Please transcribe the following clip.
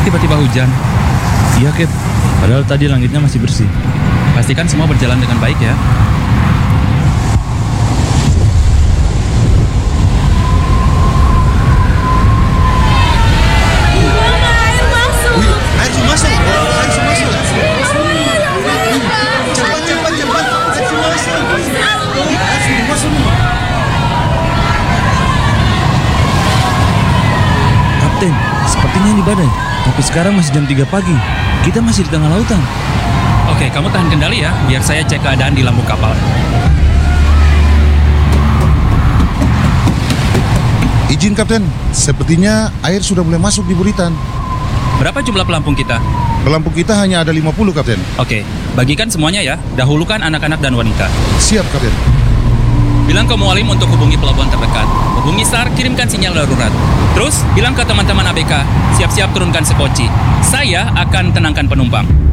tiba-tiba hujan. Iya, Cap. Padahal tadi langitnya masih bersih. Pastikan semua berjalan dengan baik ya. Wih, air sudah masuk. Air sudah masuk. Cepat. Air sudah masuk. Air sudah masuk. Kapten, sepertinya ini badai. Tapi sekarang masih jam 3 pagi. Kita masih di tengah lautan. Oke, kamu tahan kendali ya, biar saya cek keadaan di lambung kapal. Izin, Kapten. Sepertinya air sudah mulai masuk di buritan. Berapa jumlah pelampung kita? Pelampung kita hanya ada 50, Kapten. Oke, bagikan semuanya ya. Dahulukan anak-anak dan wanita. Siap, Kapten. Bilang ke Mualim untuk hubungi pelabuhan terdekat. Hubungi SAR, kirimkan sinyal darurat. Terus, bilang ke teman-teman ABK, siap-siap turunkan sekoci. Saya akan tenangkan penumpang.